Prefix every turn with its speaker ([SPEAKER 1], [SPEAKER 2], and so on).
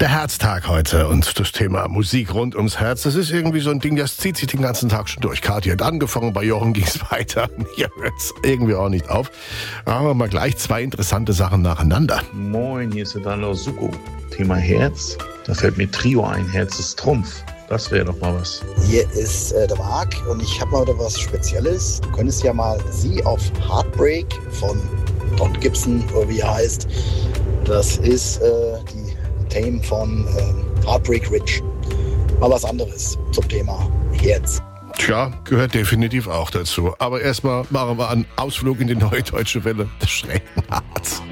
[SPEAKER 1] Der Herztag heute und das Thema Musik rund ums Herz, das ist irgendwie so ein Ding, das zieht sich den ganzen Tag schon durch. Kathi hat angefangen, bei Jochen ging es weiter. Hier hört es irgendwie auch nicht auf. Machen wir mal gleich zwei interessante Sachen nacheinander.
[SPEAKER 2] Moin, hier ist der Daniel Suko. Thema Herz, da fällt mir Trio ein, Herz ist Trumpf. Das wäre doch mal was.
[SPEAKER 3] Hier ist der Marc und ich habe mal wieder was Spezielles. Du könntest ja mal Sea of Heartbreak von Don Gibson, oder wie er heißt. Das ist die Theme von Heartbreak Ridge. Mal was anderes zum Thema Herz.
[SPEAKER 1] Tja, gehört definitiv auch dazu. Aber erstmal machen wir einen Ausflug in die Neue Deutsche Welle des schrägen Herzens.